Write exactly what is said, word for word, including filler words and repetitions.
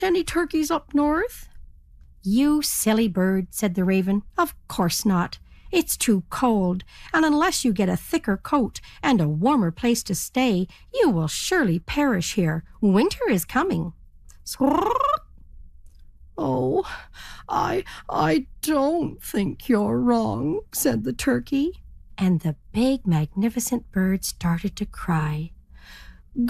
any turkeys up north?" "You silly bird," said the Raven. "Of course not. It's too cold, and unless you get a thicker coat and a warmer place to stay, you will surely perish here. Winter is coming." "Oh, I, I don't think you're wrong," said the turkey. And the big, magnificent bird started to cry.